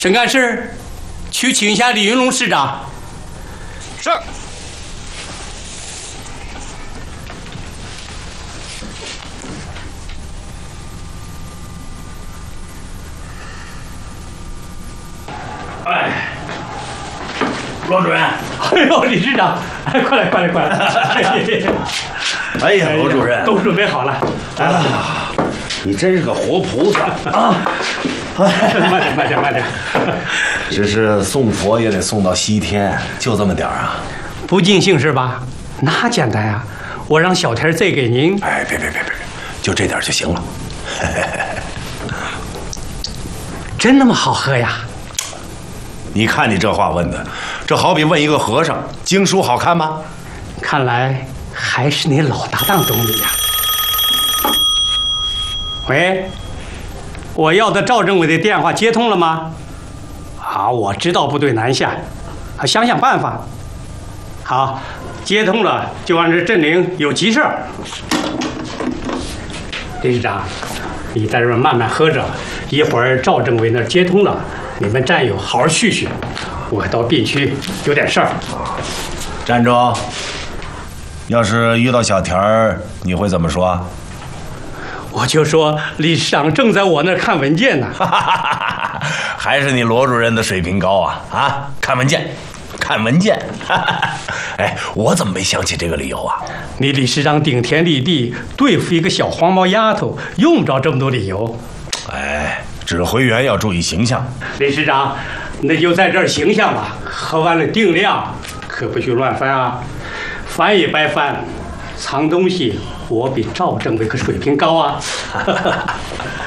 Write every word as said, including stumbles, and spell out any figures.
省干事，去请一下李云龙市长。 是。 哎，罗主任，哎呦，李市长，哎，快来，快来，快来！ 哎呀，罗主任， 都准备好了。来了， 你真是个活菩萨啊！ 慢点，慢点，慢点。 只是送佛也得送到西天，就这么点儿啊？ 不尽兴是吧？那简单呀、啊，我让小田再给您。 哎，别别别别，就这点就行了。 真那么好喝呀？ 你看你这话问的，这好比问一个和尚，经书好看吗？ 看来还是你老搭档懂你呀。喂，我要的赵政委的电话接通了吗？好，我知道部队南下，啊，想想办法。好，接通了就按这镇灵有急事儿。李市长，你在这儿慢慢喝着，一会儿赵政委那儿接通了，你们战友好好叙叙。我到病区有点事儿。 站住！要是遇到小田儿，你会怎么说？ 我就说李市长正在我那儿看文件呢。 还是你罗主任的水平高啊！啊，看文件，看文件。哎，我怎么没想起这个理由啊？ 你李市长顶天立地对付一个小黄毛丫头，用不着这么多理由。 哎，指挥员要注意形象。 李市长，那就在这儿形象吧。喝完了定量，可不许乱翻啊！翻也白翻，藏东西我比赵政委可水平高啊。